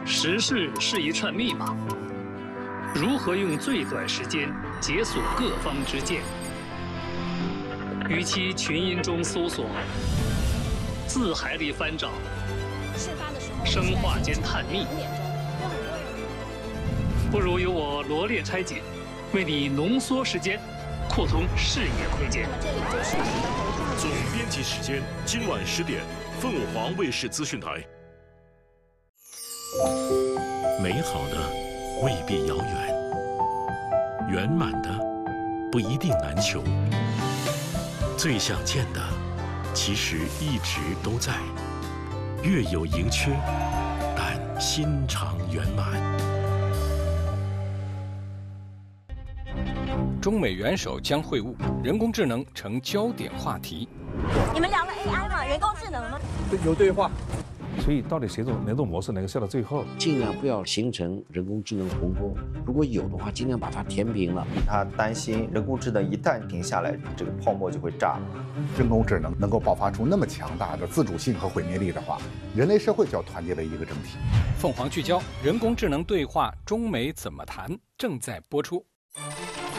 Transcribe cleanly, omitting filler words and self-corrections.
时事是一串密码，如何用最短时间解锁各方之见？与其群音中搜索，字海里翻找，生化间探秘，不如由我罗列拆解，为你浓缩时间，扩通视野空间。 总编辑时间，今晚10点，凤凰卫视资讯台。美好的未必遥远，圆满的不一定难求，最想见的其实一直都在，月有盈缺，但心常圆满。 中美元首将会晤，人工智能成焦点话题。 你们聊了 AI 吗？人工智能吗？ 有对话。 所以，到底哪种模式能够笑到最后？ 尽量不要形成人工智能鸿沟，如果有的话，尽量把它填平了。 他担心人工智能一旦停下来，这个泡沫就会炸了。 人工智能能够爆发出那么强大的自主性和毁灭力的话，人类社会就要团结为一个整体。 凤凰聚焦，人工智能对话，中美怎么谈？正在播出。